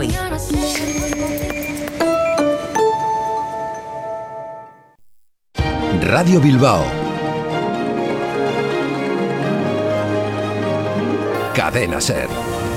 Radio Bilbao. Cadena SER.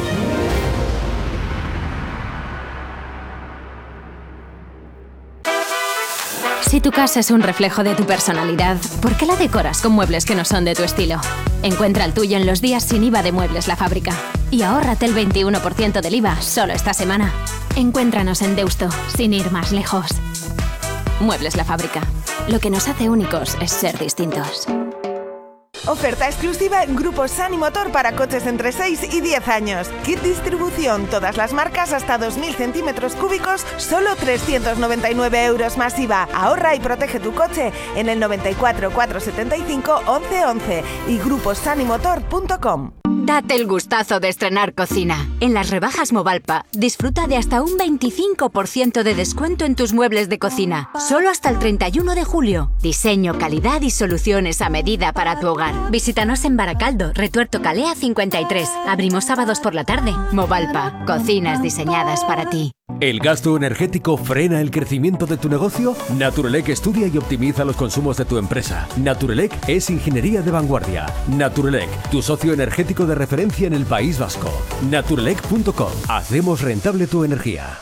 Si tu casa es un reflejo de tu personalidad, ¿por qué la decoras con muebles que no son de tu estilo? Encuentra el tuyo en los días sin IVA de Muebles La Fábrica. Y ahórrate el 21% del IVA solo esta semana. Encuéntranos en Deusto, sin ir más lejos. Muebles La Fábrica. Lo que nos hace únicos es ser distintos. Oferta exclusiva en Grupo Sani Motor para coches entre 6 y 10 años. Kit distribución, todas las marcas hasta 2.000 centímetros cúbicos, solo 399 euros más IVA. Ahorra y protege tu coche en el 94 475 1111 y gruposanimotor.com. Date el gustazo de estrenar cocina. En las rebajas Movalpa, disfruta de hasta un 25% de descuento en tus muebles de cocina. Solo hasta el 31 de julio. Diseño, calidad y soluciones a medida para tu hogar. Visítanos en Baracaldo, Retuerto Calea 53. Abrimos sábados por la tarde. Movalpa, cocinas diseñadas para ti. ¿El gasto energético frena el crecimiento de tu negocio? Naturelec estudia y optimiza los consumos de tu empresa. Naturelec es ingeniería de vanguardia. Naturelec, tu socio energético de referencia en el País Vasco. Naturelec.com. Hacemos rentable tu energía.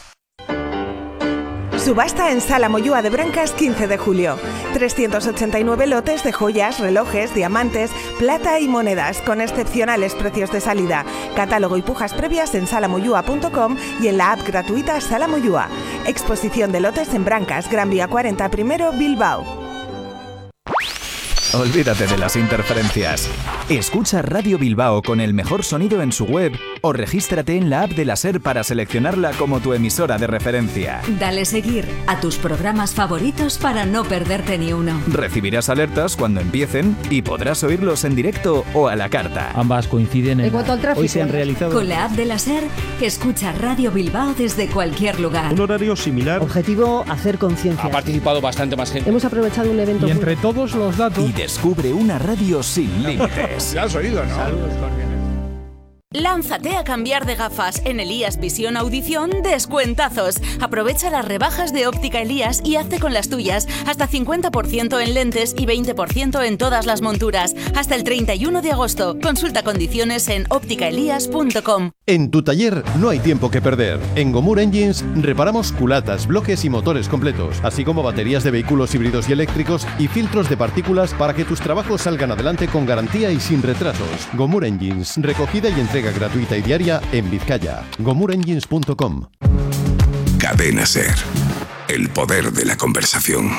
Subasta en Sala Moyúa de Brancas 15 de julio. 389 lotes de joyas, relojes, diamantes, plata y monedas con excepcionales precios de salida. Catálogo y pujas previas en salamoyua.com y en la app gratuita Sala Moyúa. Exposición de lotes en Brancas, Gran Vía 40 primero, Bilbao. Olvídate de las interferencias. Escucha Radio Bilbao con el mejor sonido en su web o regístrate en la app de la SER para seleccionarla como tu emisora de referencia. Dale seguir a tus programas favoritos para no perderte ni uno. Recibirás alertas cuando empiecen y podrás oírlos en directo o a la carta. Ambas coinciden en... Hoy se han realizado... Con la app de la SER, escucha Radio Bilbao desde cualquier lugar. Un horario similar. Objetivo, hacer conciencia. Ha participado bastante más gente. Hemos aprovechado un evento... Y entre todos los datos... Y descubre una radio sin límites. ¿Ya has oído, no? Saludos cordiales. Lánzate a cambiar de gafas. En Elías Visión Audición, descuentazos. Aprovecha las rebajas de Óptica Elías y hazte con las tuyas. Hasta 50% en lentes y 20% en todas las monturas. Hasta el 31 de agosto. Consulta condiciones en ópticaelías.com. En tu taller no hay tiempo que perder. En Gomur Engines reparamos culatas, bloques y motores completos, así como baterías de vehículos híbridos y eléctricos y filtros de partículas para que tus trabajos salgan adelante con garantía y sin retrasos. Gomur Engines, recogida y entrega gratuita y diaria en Vizcaya. gomurengines.com. Cadena SER. El poder de la conversación.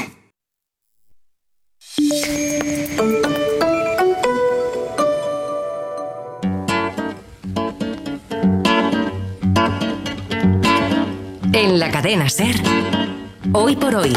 En la cadena SER, hoy por hoy.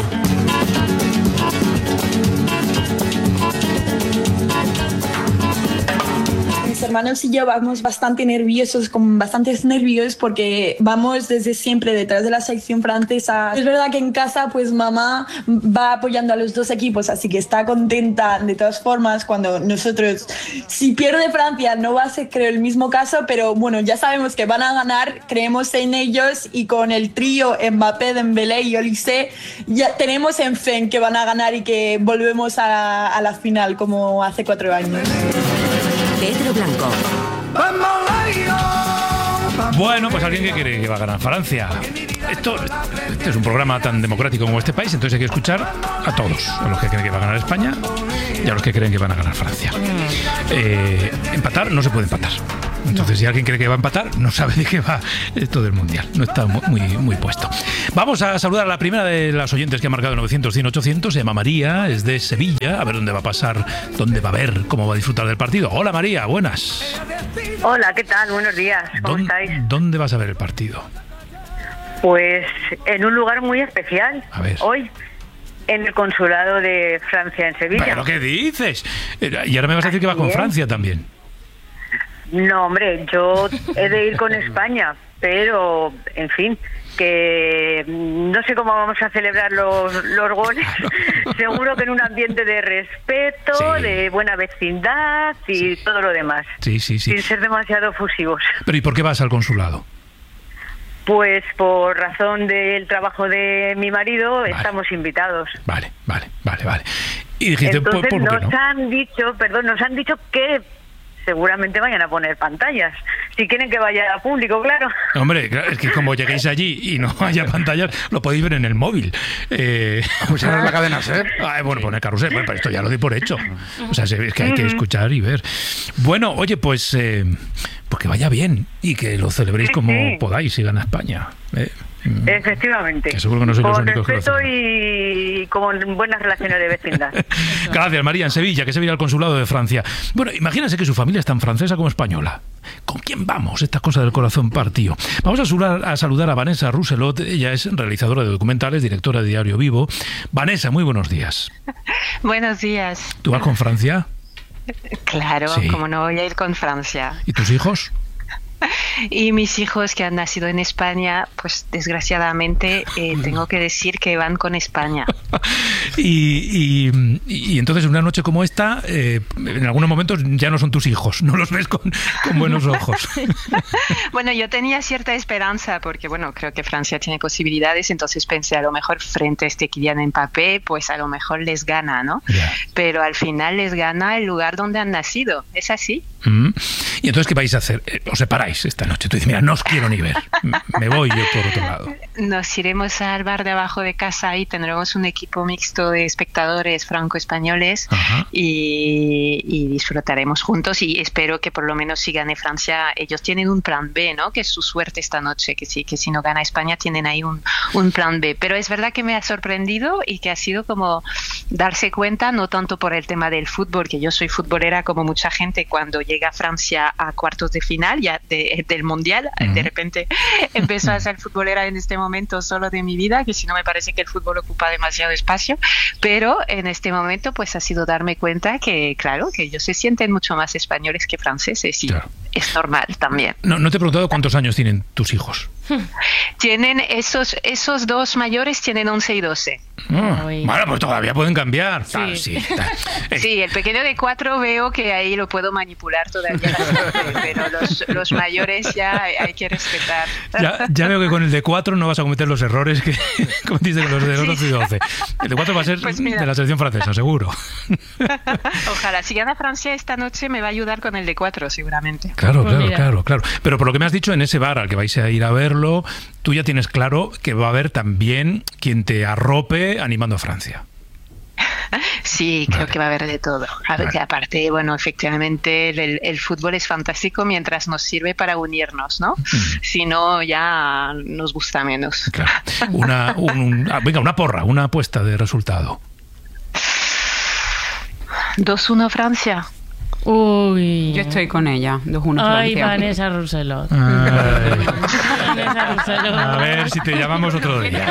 Mis hermanos y yo vamos bastante nerviosos, con bastantes nervios, porque vamos desde siempre detrás de la selección francesa. Es verdad que en casa pues mamá va apoyando a los dos equipos, así que está contenta. De todas formas, cuando nosotros, si pierde Francia no va a ser, creo, el mismo caso, pero bueno, ya sabemos que van a ganar, creemos en ellos, y con el trío Mbappé, Dembélé y Olise ya tenemos en fe en que van a ganar y que volvemos a la final como hace 4 años. Pedro Blanco. Bueno, pues alguien que cree que va a ganar Francia. Este es un programa tan democrático como este país, entonces hay que escuchar a todos, a los que creen que va a ganar España y a los que creen que van a ganar Francia. Empatar no se puede empatar. Entonces, si alguien cree que va a empatar, no sabe de qué va esto del Mundial. No está muy puesto. Vamos a saludar a la primera de las oyentes que ha marcado 900, 100, 800. Se llama María, es de Sevilla. A ver dónde va a pasar, dónde va a ver, cómo va a disfrutar del partido. Hola, María, buenas. Hola, ¿qué tal? Buenos días. ¿Cómo estáis? ¿Dónde vas a ver el partido? Pues en un lugar muy especial. A ver. Hoy, en el Consulado de Francia en Sevilla. ¿Pero qué dices? Y ahora me vas a decir que va con Francia también. No, hombre, yo he de ir con España, pero, en fin, que no sé cómo vamos a celebrar los goles. Seguro que en un ambiente de respeto, sí, de buena vecindad y todo lo demás. Sí. Sin ser demasiado fusivos. Pero ¿y por qué vas al consulado? Pues por razón del trabajo de mi marido estamos invitados. Vale. Y dijiste, entonces ¿por qué no? nos han dicho que seguramente vayan a poner pantallas. Si quieren que vaya a público, claro. Hombre, es que como lleguéis allí y no haya pantallas, lo podéis ver en el móvil. Pues ahora es la cadena SER. Bueno, poner carrusel, bueno, pero esto ya lo doy por hecho. O sea, es que hay que escuchar y ver. Bueno, oye, pues que vaya bien y que lo celebréis como podáis y gana España. Efectivamente. Que seguro que no sois los únicos que lo respeto hacen. y con buenas relaciones de vecindad. Gracias, María, en Sevilla, que se viene al consulado de Francia. Bueno, imagínense que su familia es tan francesa como española. ¿Con quién vamos? Estas cosas del corazón partido. Vamos a saludar a Vanessa Rousselot. Ella es realizadora de documentales, directora de Diario Vivo. Vanessa, muy buenos días. Buenos días. ¿Tú vas con Francia? Claro, Sí. como no voy a ir con Francia. ¿Y tus hijos? Y mis hijos que han nacido en España, pues desgraciadamente tengo que decir que van con España. Y entonces una noche como esta, en algunos momentos ya no son tus hijos, no los ves con buenos ojos. Bueno, yo tenía cierta esperanza porque, bueno, creo que Francia tiene posibilidades, entonces pensé a lo mejor frente a este Kylian Mbappé, pues a lo mejor les gana, ¿no? Yeah. Pero al final les gana el lugar donde han nacido, ¿es así? ¿Y entonces qué vais a hacer? ¿Os separáis esta noche? Tú dices, mira, no os quiero ni ver, me voy yo por otro lado. Nos iremos al bar de abajo de casa y tendremos un equipo mixto de espectadores franco-españoles y disfrutaremos juntos y espero que por lo menos si gane Francia, ellos tienen un plan B, ¿no? Que es su suerte esta noche, que si no gana España tienen ahí un plan B. Pero es verdad que me ha sorprendido y que ha sido como darse cuenta, no tanto por el tema del fútbol, que yo soy futbolera como mucha gente, cuando llega Francia a cuartos de final ya del Mundial, de repente empezó a ser futbolera en este momento solo de mi vida, que si no me parece que el fútbol ocupa demasiado espacio, pero en este momento pues ha sido darme cuenta que claro, que ellos se sienten mucho más españoles que franceses y claro, es normal también. No te he preguntado cuántos años tienen tus hijos. Tienen esos dos mayores tienen 11 y 12. Bueno, pues todavía pueden cambiar. Sí. Sí, el pequeño de 4 veo que ahí lo puedo manipular todavía bastante, pero los mayores ya hay que respetar. Ya veo que con el de 4 no vas a cometer los errores que cometiste con los de 11 y 12. El de 4 va a ser pues de la selección francesa, seguro. Ojalá, si gana Francia esta noche me va a ayudar con el de 4 seguramente. Claro. Pero por lo que me has dicho, en ese bar al que vais a ir a verlo, tú ya tienes claro que va a haber también quien te arrope animando a Francia. Sí, creo que va a haber de todo. Aparte, bueno, efectivamente el fútbol es fantástico mientras nos sirve para unirnos, ¿no? Si no, ya nos gusta menos. Claro. Una porra, una apuesta de resultado. 2-1 Francia. Uy. Yo estoy con ella. 2-1 Francia. Ay, Vanessa Rousselot. A ver si te llamamos otro día.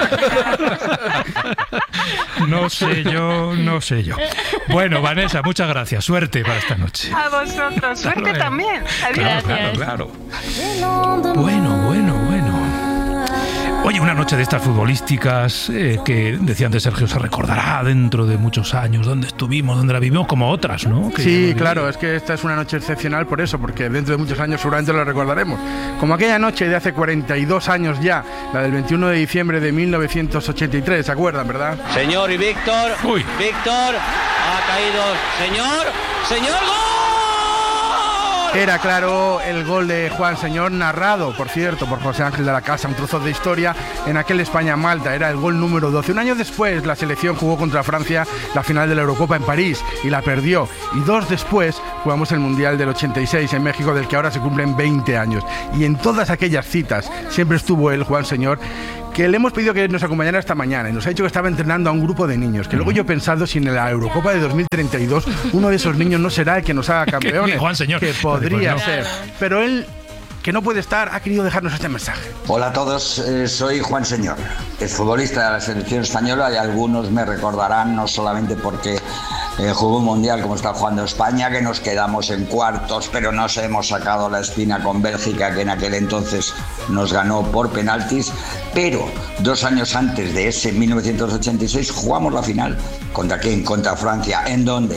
No sé yo. Bueno, Vanessa, muchas gracias. Suerte para esta noche. A vosotros. Suerte también. Adiós. Claro. Bueno. Oye, una noche de estas futbolísticas que decía antes Sergio, se recordará dentro de muchos años dónde estuvimos, dónde la vivimos, como otras, ¿no? Sí, claro, es que esta es una noche excepcional por eso, porque dentro de muchos años seguramente la recordaremos. Como aquella noche de hace 42 años ya, la del 21 de diciembre de 1983, ¿se acuerdan, verdad? Señor y Víctor. Uy. Víctor, ha caído. Señor, ¡gol! Era, claro, el gol de Juan Señor, narrado, por cierto, por José Ángel de la Casa, un trozo de historia en aquel España-Malta. Era el gol número 12. Un año después, la selección jugó contra Francia la final de la Eurocopa en París y la perdió. Y 2 después jugamos el Mundial del 86 en México, del que ahora se cumplen 20 años. Y en todas aquellas citas siempre estuvo él, Juan Señor, que le hemos pedido que nos acompañara esta mañana y nos ha dicho que estaba entrenando a un grupo de niños, que luego yo he pensado si en la Eurocopa de 2032 uno de esos niños no será el que nos haga campeones. Juan Señor. Que podría ser. Pero él, que no puede estar, ha querido dejarnos este mensaje. Hola a todos, soy Juan Señor, es futbolista de la selección española y algunos me recordarán no solamente porque jugó un mundial como está jugando España, que nos quedamos en cuartos, pero nos hemos sacado la espina con Bélgica, que en aquel entonces nos ganó por penaltis, pero 2 años antes de ese 1986 jugamos la final. ¿Contra quién? Contra Francia. ¿En dónde?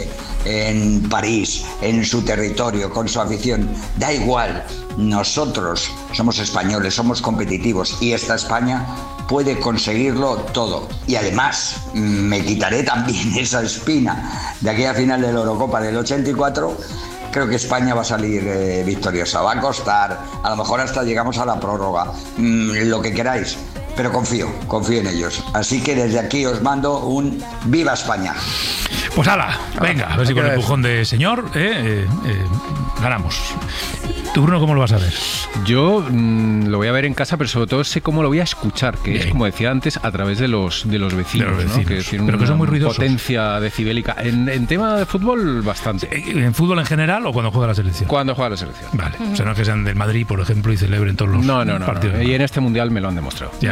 en París, en su territorio, con su afición. Da igual, nosotros somos españoles, somos competitivos y esta España puede conseguirlo todo. Y además, me quitaré también esa espina de aquella final de la Eurocopa del 84. Creo que España va a salir victoriosa. Va a costar, a lo mejor hasta llegamos a la prórroga, lo que queráis. Pero confío en ellos. Así que desde aquí os mando un ¡Viva España! Pues hala, venga, a ver si con el empujón de señor ganamos. ¿Tú, Bruno, cómo lo vas a ver? Yo lo voy a ver en casa, pero sobre todo sé cómo lo voy a escuchar, que es, como decía antes, a través de los vecinos, ¿no? Que tienen pero que son muy ruidosos. Potencia decibélica. En tema de fútbol, bastante. ¿En fútbol en general o cuando juega la selección? Cuando juega la selección. Vale, o sea, no que sean del Madrid, por ejemplo, y celebren todos los partidos. No. Y en este Mundial me lo han demostrado. Ya.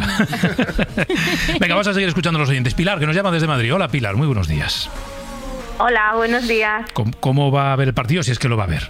Venga, vamos a seguir escuchando a los oyentes. Pilar, que nos llama desde Madrid. Hola, Pilar, muy buenos días. Hola, buenos días. ¿Cómo va a ver el partido, si es que lo va a ver?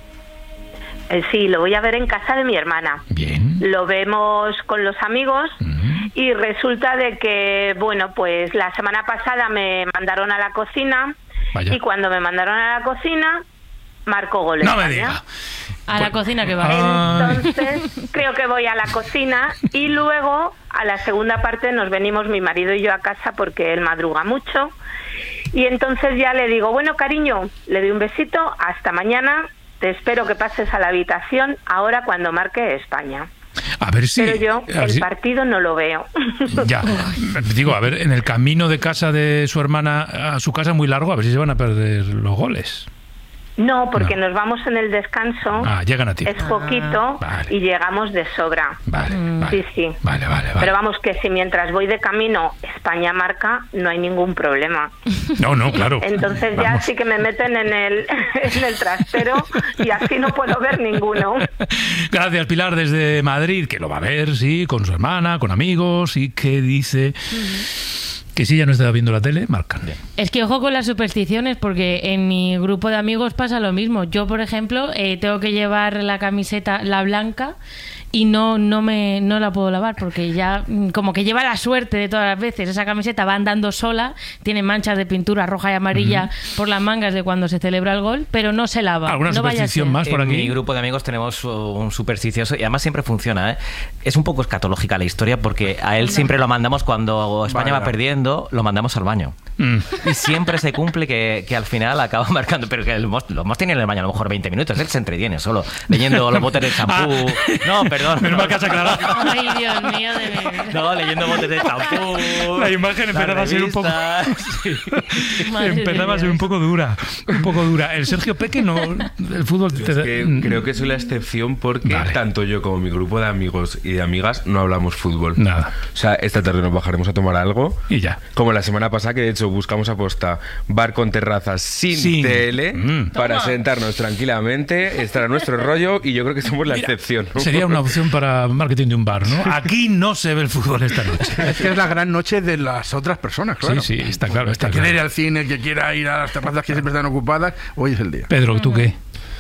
Sí, lo voy a ver en casa de mi hermana. Bien. Lo vemos con los amigos y resulta de que, bueno, pues la semana pasada me mandaron a la cocina. Vaya. Y cuando me mandaron a la cocina, marcó goles. No me diga. A la cocina que va. Entonces, creo que voy a la cocina y luego a la segunda parte nos venimos mi marido y yo a casa porque él madruga mucho. Y entonces ya le digo, bueno, cariño, le doy un besito, hasta mañana. Te espero que pases a la habitación ahora cuando marque España. A ver si... Pero yo el partido no lo veo. Ya, digo, a ver, en el camino de casa de su hermana a su casa muy largo, a ver si se van a perder los goles. No, porque nos vamos en el descanso. Llegan a tiempo. Es poquito y llegamos de sobra. Vale. Sí. Vale. Pero vamos, que si mientras voy de camino España marca, no hay ningún problema. No, claro. Entonces ya sí que me meten en el trastero y así no puedo ver ninguno. Gracias, Pilar, desde Madrid, que lo va a ver, sí, con su hermana, con amigos, y que dice... Que si ya no está viendo la tele, marcan. Es que ojo con las supersticiones, porque en mi grupo de amigos pasa lo mismo. Yo, por ejemplo, tengo que llevar la camiseta, la blanca, y no la puedo lavar, porque ya como que lleva la suerte de todas las veces. Esa camiseta va andando sola, tiene manchas de pintura roja y amarilla por las mangas de cuando se celebra el gol, pero no se lava. ¿Alguna superstición más por aquí? En mi grupo de amigos tenemos un supersticioso, y además siempre funciona, ¿eh? Es un poco escatológica la historia, porque a él siempre lo mandamos cuando España va perdiendo, lo mandamos al baño. Y siempre se cumple que al final acaba marcando, pero que los Mos tiene en el baño a lo mejor 20 minutos, él se entretiene solo, leyendo los botes de champú. No, perdón. Menos mal que has aclarado. Ay, Dios mío, de verdad. No, leyendo botes de champú. La imagen empezaba a ser un poco... Sí. Empezaba a ser un poco dura. El Sergio Peque no... El fútbol... Creo que soy la excepción porque tanto yo como mi grupo de amigos y de amigas no hablamos fútbol. Nada. O sea, esta tarde nos bajaremos a tomar algo. Y ya. Como la semana pasada, que de hecho buscamos aposta bar con terrazas sin tele para sentarnos tranquilamente, estar a nuestro rollo, y yo creo que somos la excepción, ¿no? Sería una opción para marketing de un bar, ¿no? Aquí no se ve el fútbol esta noche. Es que es la gran noche de las otras personas, claro. Sí, está claro. El que quiera ir al cine, el que quiera ir a las terrazas que siempre están ocupadas, hoy es el día. Pedro, ¿tú qué?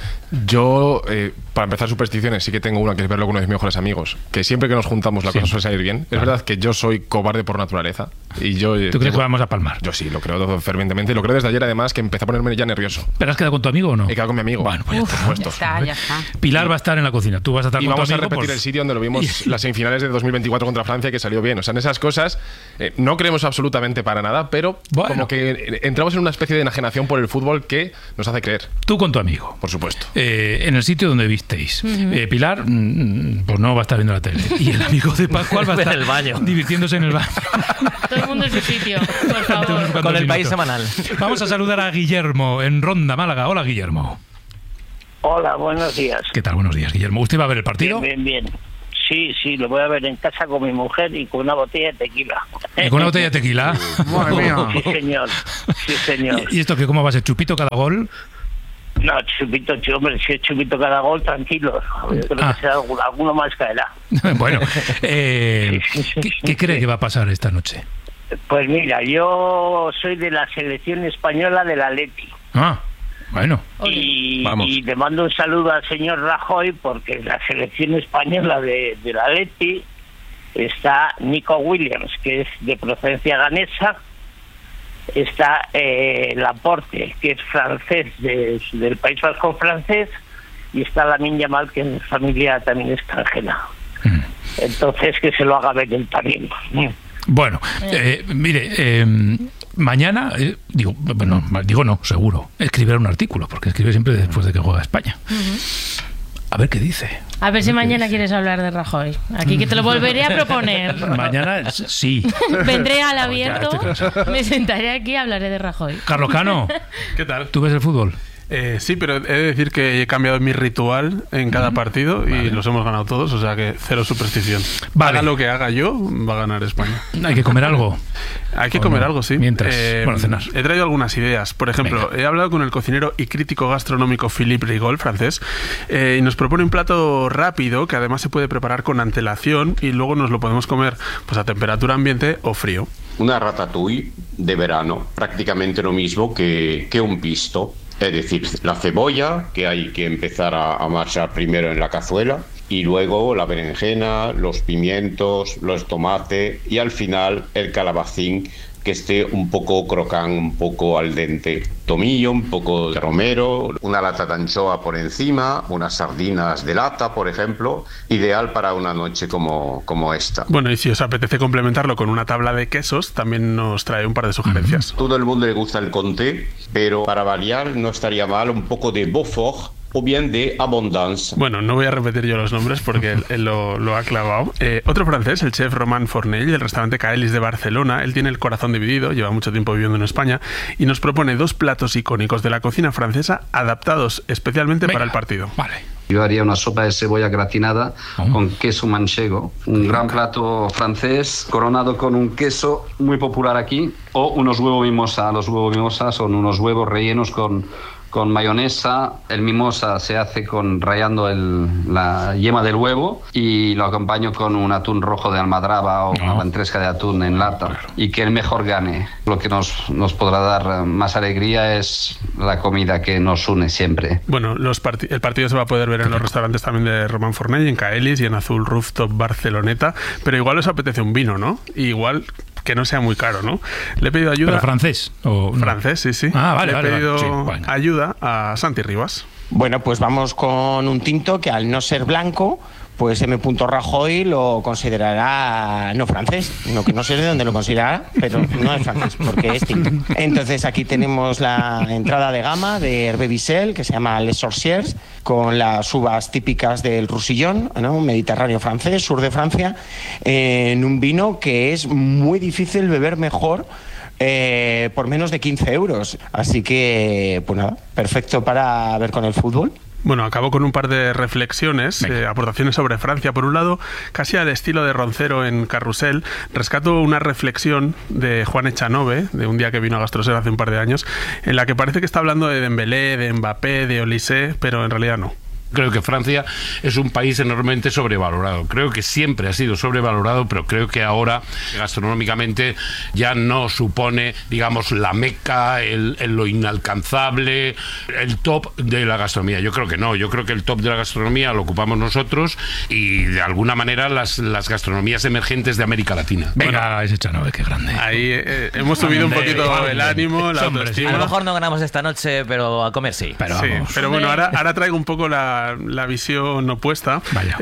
Yo, para empezar supersticiones, sí que tengo una, que es verlo con uno de mis mejores amigos, que siempre que nos juntamos la cosa suele salir bien. Es verdad que yo soy cobarde por naturaleza y yo... ¿Tú crees que vamos a palmar? Yo sí, lo creo fervientemente, lo creo desde ayer, además, que empecé a ponerme ya nervioso. ¿Pero has quedado con tu amigo o no? He quedado con mi amigo. Bueno, pues por supuesto. Ya está. Pilar va a estar en la cocina, tú vas a estar con tu amigo. Y vamos a repetir el sitio donde lo vimos las semifinales de 2024 contra Francia, que salió bien. O sea, en esas cosas no creemos absolutamente para nada, pero como que entramos en una especie de enajenación por el fútbol que nos hace creer. Tú con tu amigo. Por supuesto. En el sitio donde visteis. Pilar, pues no va a estar viendo la tele. Y el amigo de Pascual va a estar en el baño, divirtiéndose en el baño. Todo el mundo en su sitio, por favor. Con el país semanal. Vamos a saludar a Guillermo en Ronda, Málaga. Hola, Guillermo. Hola, buenos días. ¿Qué tal? Buenos días, Guillermo. ¿Usted va a ver el partido? Bien. Sí, lo voy a ver en casa con mi mujer y con una botella de tequila. ¿Y con una botella de tequila? Madre mía. Sí, señor. ¿Y esto qué, cómo va a ser? ¿Chupito cada gol? No, hombre, si es chupito cada gol, tranquilo. Yo creo que será alguno más caerá. Bueno, ¿qué cree que va a pasar esta noche? Pues mira, yo soy de la selección española del Atleti. Bueno. Y le mando un saludo al señor Rajoy, porque en la selección española del Atleti está Nico Williams, que es de procedencia ganesa, está Laporte, que es francés, del País Vasco francés, y está Lamine Yamal, que es familia también extranjera. Entonces, que se lo haga ver él también. Bueno, mire, mañana, seguro, escribirá un artículo, porque escribe siempre después de que juega España. A ver qué dice. A ver si mañana quieres hablar de Rajoy. Aquí que te lo volveré a proponer. Mañana sí. Vendré al abierto, me sentaré aquí y hablaré de Rajoy. Carlos Cano, ¿qué tal? ¿Tú ves el fútbol? Sí, pero he de decir que he cambiado mi ritual en cada partido y los hemos ganado todos, o sea que cero superstición. Haga lo que haga yo, va a ganar España. ¿Hay que comer algo? Hay que comer algo, sí. Mientras, cenar. He traído algunas ideas. Por ejemplo, he hablado con el cocinero y crítico gastronómico Philippe Rigol, francés, y nos propone un plato rápido que además se puede preparar con antelación y luego nos lo podemos comer pues a temperatura ambiente o frío. Una ratatouille de verano, prácticamente lo mismo que un pisto. Es decir, la cebolla, que hay que empezar a marchar primero en la cazuela, y luego la berenjena, los pimientos, los tomates y al final el calabacín, que esté un poco crocante, un poco al dente. Tomillo, un poco de romero, una lata de anchoa por encima, unas sardinas de lata, por ejemplo, ideal para una noche como esta. Bueno, y si os apetece complementarlo con una tabla de quesos, también nos trae un par de sugerencias. Todo el mundo le gusta el comté, pero para variar no estaría mal un poco de Beaufort o bien de Abondance. Bueno, no voy a repetir yo los nombres porque él lo ha clavado. Otro francés, el chef Romain Fournel, del restaurante Caelis de Barcelona, él tiene el corazón dividido, lleva mucho tiempo viviendo en España y nos propone 2 platos icónicos de la cocina francesa adaptados especialmente para el partido. Vale. Yo haría una sopa de cebolla gratinada con queso manchego, un gran plato francés coronado con un queso muy popular aquí, o unos huevos mimosa. Los huevos mimosa son unos huevos rellenos con mayonesa. El mimosa se hace rallando la yema del huevo y lo acompaño con un atún rojo de almadraba o una ventresca de atún en lata. Y que el mejor gane. Lo que nos podrá dar más alegría es la comida que nos une siempre. Bueno, el partido se va a poder ver en los restaurantes también de Romain Fournel, en Caelis y en Azul Rooftop Barceloneta, pero igual os apetece un vino, ¿no? Y igual que no sea muy caro, ¿no? Le he pedido ayuda... ¿Pero francés? ¿O no? Francés, sí. Vale, Le he pedido vale. ayuda a Santi Rivas. Bueno, pues vamos con un tinto que al no ser blanco, pues M. Rajoy lo considerará no francés. No sé de dónde lo considerará, pero no es francés, porque es tinto. Entonces aquí tenemos la entrada de gama de Hervé Vissel, que se llama Les Sorcières, con las uvas típicas del Roussillon, ¿no? Mediterráneo francés, sur de Francia, en un vino que es muy difícil beber mejor por menos de 15 euros. Así que, pues nada, perfecto para ver con el fútbol. Bueno, acabo con un par de reflexiones, aportaciones sobre Francia. Por un lado, casi al estilo de Roncero en Carrusel, rescato una reflexión de Juan Echanove, de un día que vino a Gastroser hace un par de años, en la que parece que está hablando de Dembélé, de Mbappé, de Olise, pero en realidad no. Creo que Francia es un país enormemente sobrevalorado. Creo que siempre ha sido sobrevalorado, pero creo que ahora gastronómicamente ya no supone, digamos, la meca, lo inalcanzable, el top de la gastronomía. Yo creo que no. Yo creo que el top de la gastronomía lo ocupamos nosotros y de alguna manera las gastronomías emergentes de América Latina. Venga, ese Chanove, qué grande. Ahí hemos subido un poquito el ánimo, la autoestima. A lo mejor no ganamos esta noche, pero a comer sí. Pero bueno, ahora traigo un poco la visión opuesta.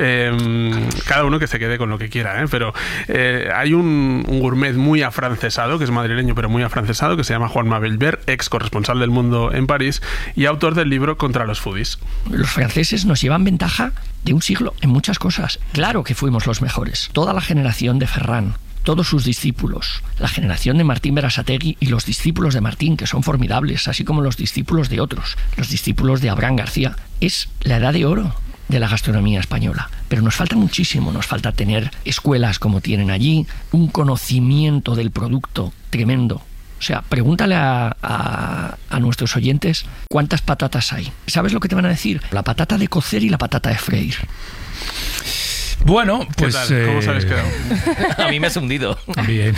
Cada uno que se quede con lo que quiera, pero hay un gourmet muy afrancesado, que es madrileño pero muy afrancesado, que se llama Juan Mabelver, ex corresponsal del Mundo en París y autor del libro Contra los foodies. Los franceses nos llevan ventaja de un siglo en muchas cosas. Claro que fuimos los mejores. Toda la generación de Ferran, todos sus discípulos, la generación de Martín Berasategui y los discípulos de Martín, que son formidables, así como los discípulos de otros, los discípulos de Abraham García. Es la edad de oro de la gastronomía española. Pero nos falta muchísimo, nos falta tener escuelas como tienen allí, un conocimiento del producto tremendo. O sea, pregúntale a nuestros oyentes cuántas patatas hay. ¿Sabes lo que te van a decir? La patata de cocer y la patata de freír. Bueno, pues... ¿Cómo sabes que a mí me has hundido. Bien.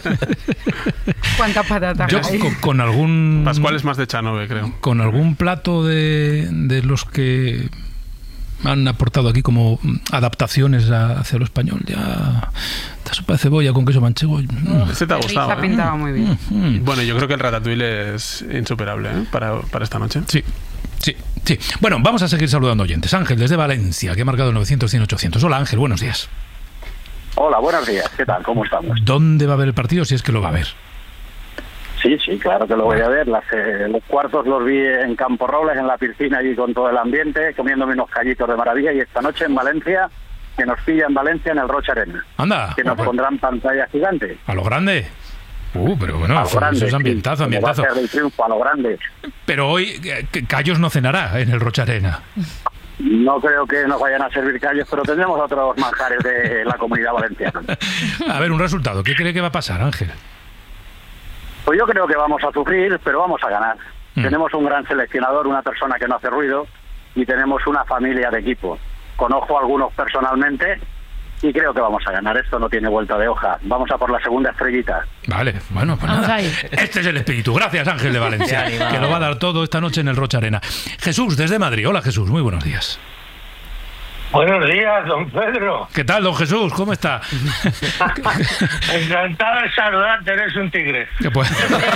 ¿Cuántas patatas Yo hay? con algún... Pascual es más de Chanove, creo. Con algún plato de los que Han aportado aquí como adaptaciones hacia lo español. Ya, esta sopa de cebolla con queso manchego. Ese te ha gustado. Se ha pintado muy bien. Bueno, yo creo que el ratatouille es insuperable para esta noche. Sí. Bueno, vamos a seguir saludando oyentes. Ángel, desde Valencia, que ha marcado 900-100-800. Hola, Ángel, buenos días. Hola, buenos días. ¿Qué tal? ¿Cómo estamos? ¿Dónde va a haber el partido, si es que lo va a haber? Sí, claro que lo voy a ver. Los cuartos los vi en Campo Robles, en la piscina, allí con todo el ambiente, comiéndome unos callitos de maravilla. Y esta noche en Valencia, que nos pilla en Valencia, en el Rocha Arena. Anda. Que nos pondrán pantalla gigante. ¿A lo grande? Pero bueno, eso es ambientazo. Va a ser el triunfo a lo grande. Pero hoy Callos no cenará en el Rocha Arena. No creo que nos vayan a servir callos, pero tendremos otros manjares de la comunidad valenciana. A ver, un resultado. ¿Qué cree que va a pasar, Ángel? Pues yo creo que vamos a sufrir, pero vamos a ganar. Tenemos un gran seleccionador, una persona que no hace ruido, y tenemos una familia de equipo. Conozco a algunos personalmente y creo que vamos a ganar. Esto no tiene vuelta de hoja. Vamos a por la segunda estrellita. Vale, bueno, pues nada. Este es el espíritu. Gracias, Ángel de Valencia, que lo va a dar todo esta noche en el Rocha Arena. Jesús, desde Madrid. Hola, Jesús, muy buenos días. Buenos días, don Pedro. ¿Qué tal, don Jesús? ¿Cómo está? Encantado de saludarte, eres un tigre. ¿Qué pues?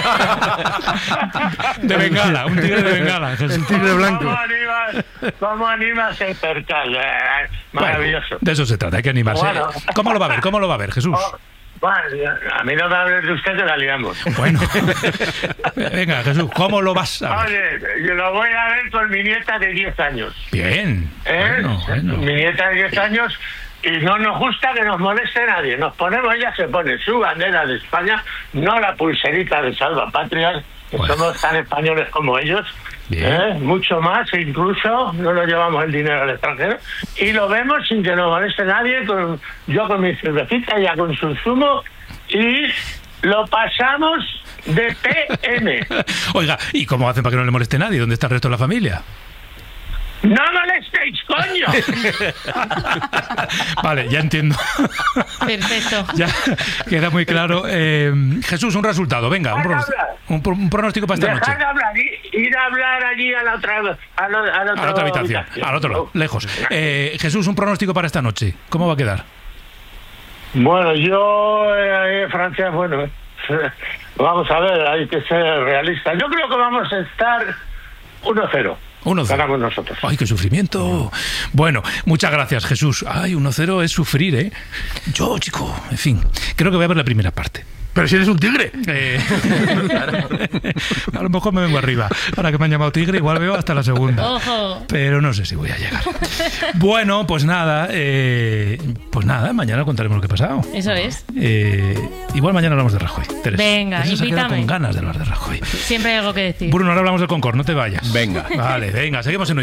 De Bengala, un tigre de Bengala, Jesús. El tigre blanco. ¿Cómo animas el percal? Maravilloso. Bueno, de eso se trata, hay que animarse. Bueno. ¿Cómo lo va a ver, Jesús? Bueno, a mí no me hables de usted, que la liamos. Bueno, venga, Jesús, ¿cómo lo vas a ver? Oye, yo lo voy a ver con mi nieta de 10 años. Bien. Bueno. Mi nieta de 10 años, y no nos gusta que nos moleste nadie. Nos ponemos, ella se pone su bandera de España, no la pulserita de Salvapatrias, que somos tan españoles como ellos. Mucho más, incluso no nos llevamos el dinero al extranjero y lo vemos sin que nos moleste nadie, yo con mi cervecita, ella con su zumo, y lo pasamos de PM. Oiga, ¿y cómo hacen para que no le moleste nadie? ¿Dónde está el resto de la familia? ¡No molestéis, coño! Vale, ya entiendo. Perfecto. Ya queda muy claro. Jesús, un resultado, venga, un pronóstico para esta noche. Dejad de hablar, ir a hablar allí a la otra habitación, al otro lado, lejos. Jesús, un pronóstico para esta noche. ¿Cómo va a quedar? Bueno, yo Francia, bueno, vamos a ver, hay que ser realistas. Yo creo que vamos a estar 1-0. 1-0. Ganamos nosotros. ¡Ay, qué sufrimiento! Bueno, muchas gracias, Jesús. Ay, 1-0 es sufrir, ¿eh? Yo, chico, en fin, creo que voy a ver la primera parte. Pero si eres un tigre. A lo mejor me vengo arriba. Ahora que me han llamado tigre, igual veo hasta la segunda. Ojo. Pero no sé si voy a llegar. Bueno, pues nada, mañana contaremos lo que ha pasado. Eso es. Igual mañana hablamos de Rajoy. Teresa. Venga, Teresa se ha quedado invítame. con ganas de hablar de Rajoy. Siempre hay algo que decir. Bruno, ahora hablamos del Concord, no te vayas. Venga. Vale, venga, seguimos en